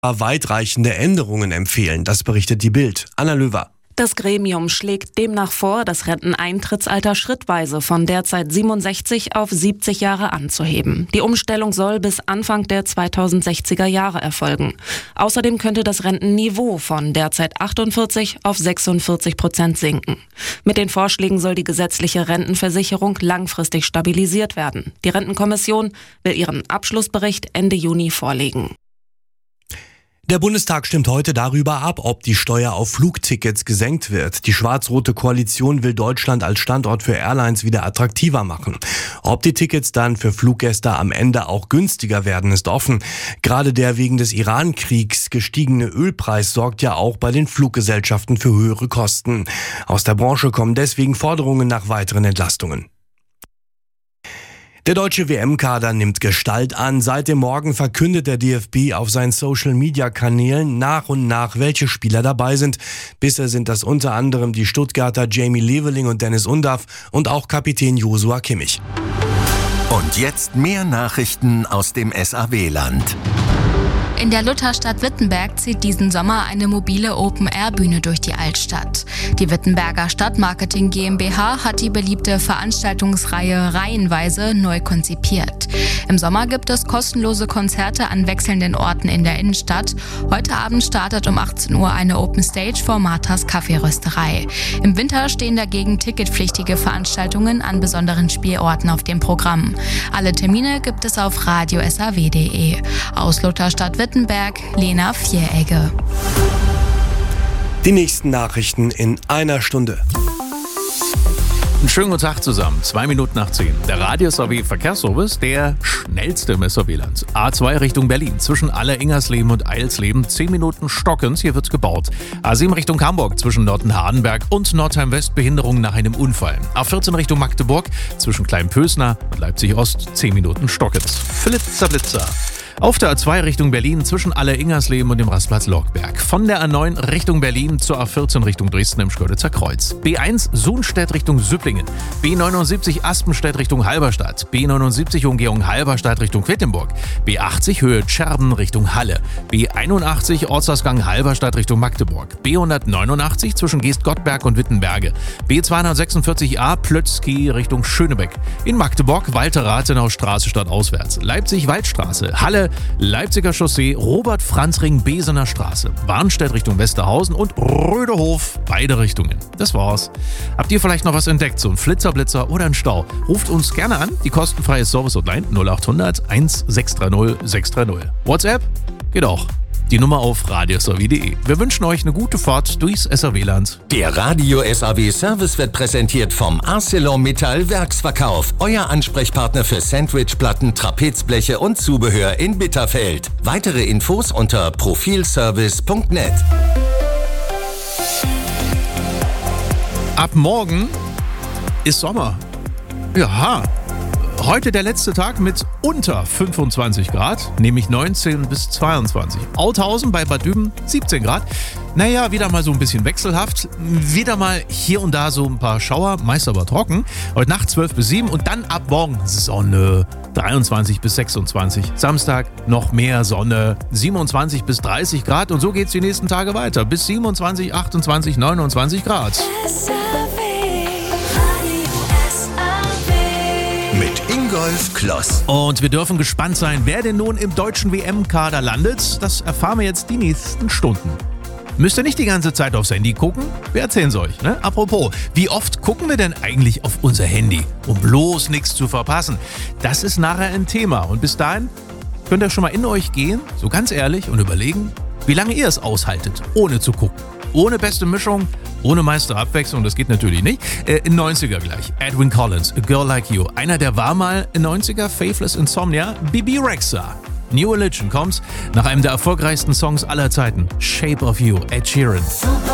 weitreichende Änderungen empfehlen. Das berichtet die Bild. Anna Löwer. Das Gremium schlägt demnach vor, das Renteneintrittsalter schrittweise von derzeit 67 auf 70 Jahre anzuheben. Die Umstellung soll bis Anfang der 2060er Jahre erfolgen. Außerdem könnte das Rentenniveau von derzeit 48 auf 46% sinken. Mit den Vorschlägen soll die gesetzliche Rentenversicherung langfristig stabilisiert werden. Die Rentenkommission will ihren Abschlussbericht Ende Juni vorlegen. Der Bundestag stimmt heute darüber ab, ob die Steuer auf Flugtickets gesenkt wird. Die schwarz-rote Koalition will Deutschland als Standort für Airlines wieder attraktiver machen. Ob die Tickets dann für Fluggäste am Ende auch günstiger werden, ist offen. Gerade der wegen des Iran-Kriegs gestiegene Ölpreis sorgt ja auch bei den Fluggesellschaften für höhere Kosten. Aus der Branche kommen deswegen Forderungen nach weiteren Entlastungen. Der deutsche WM-Kader nimmt Gestalt an. Seit dem Morgen verkündet der DFB auf seinen Social-Media-Kanälen nach und nach, welche Spieler dabei sind. Bisher sind das unter anderem die Stuttgarter Jamie Leveling und Dennis Undaff und auch Kapitän Joshua Kimmich. Und jetzt mehr Nachrichten aus dem SAW-Land. In der Lutherstadt Wittenberg zieht diesen Sommer eine mobile Open-Air-Bühne durch die Altstadt. Die Wittenberger Stadtmarketing GmbH hat die beliebte Veranstaltungsreihe Reihenweise neu konzipiert. Im Sommer gibt es kostenlose Konzerte an wechselnden Orten in der Innenstadt. Heute Abend startet um 18 Uhr eine Open Stage vor Marthas Kaffeerösterei. Im Winter stehen dagegen ticketpflichtige Veranstaltungen an besonderen Spielorten auf dem Programm. Alle Termine gibt es auf radiosaw.de. Aus Lutherstadt Wittenberg, Lena Vieregge. Die nächsten Nachrichten in einer Stunde. Einen schönen guten Tag zusammen. 2 Minuten nach 10. Der Radio-SAW Verkehrsservice, der schnellste im SAW-Land. A2 Richtung Berlin. Zwischen Aller-Ingersleben und Eilsleben 10 Minuten stockend. Hier wird's gebaut. A7 Richtung Hamburg. Zwischen Norden-Hardenberg und Nordheim-West Behinderung nach einem Unfall. A14 Richtung Magdeburg. Zwischen Kleinpösner und Leipzig-Ost 10 Minuten stockend. Flitzer, Blitzer. Auf der A2 Richtung Berlin zwischen Aller-Ingersleben und dem Rastplatz Lockberg. Von der A9 Richtung Berlin zur A14 Richtung Dresden im Schkeuditzer Kreuz. B1 Sunstedt Richtung Süpplingen. B79 Aspenstedt Richtung Halberstadt. B79 Umgehung Halberstadt Richtung Quedlinburg. B80 Höhe Tscherben Richtung Halle. B81 Ortsausgang Halberstadt Richtung Magdeburg. B189 zwischen Geest-Gottberg und Wittenberge. B246a Plötzky Richtung Schönebeck. In Magdeburg Walter-Rathenau-Straße stadtauswärts. Leipzig-Waldstraße. Halle Leipziger Chaussee, Robert-Franz-Ring, Besener Straße, Warnstedt Richtung Westerhausen und Rödehof, beide Richtungen. Das war's. Habt ihr vielleicht noch was entdeckt, so ein Flitzerblitzer oder ein Stau? Ruft uns gerne an, die kostenfreie Service-Hotline 0800 1630 630. WhatsApp? Geht auch. Die Nummer auf radiosaw.de. Wir wünschen euch eine gute Fahrt durchs SAW-Land. Der Radio SAW Service wird präsentiert vom ArcelorMittal Werksverkauf. Euer Ansprechpartner für Sandwichplatten, Trapezbleche und Zubehör in Bitterfeld. Weitere Infos unter profilservice.net. Ab morgen ist Sommer. Ja. Heute der letzte Tag mit unter 25 Grad, nämlich 19 bis 22. Authausen bei Bad Düben 17 Grad. Naja, wieder mal so ein bisschen wechselhaft. Wieder mal hier und da so ein paar Schauer, meist aber trocken. Heute Nacht 12 bis 7 und dann ab morgen Sonne 23 bis 26. Samstag noch mehr Sonne 27 bis 30 Grad und so geht's die nächsten Tage weiter. Bis 27, 28, 29 Grad. Mit Ingolf Kloss. Und wir dürfen gespannt sein, wer denn nun im deutschen WM-Kader landet. Das erfahren wir jetzt die nächsten Stunden. Müsst ihr nicht die ganze Zeit aufs Handy gucken? Wir erzählen es euch, ne? Apropos, wie oft gucken wir denn eigentlich auf unser Handy, um bloß nichts zu verpassen? Das ist nachher ein Thema. Und bis dahin könnt ihr schon mal in euch gehen, so ganz ehrlich, und überlegen, wie lange ihr es aushaltet, ohne zu gucken. Ohne beste Mischung, ohne meiste Abwechslung, das geht natürlich nicht. In 90er gleich. Edwin Collins, A Girl Like You. Einer, der war mal in 90er, Faithless Insomnia, Bebe Rexha. New Religion kommt nach einem der erfolgreichsten Songs aller Zeiten, Shape of You, Ed Sheeran.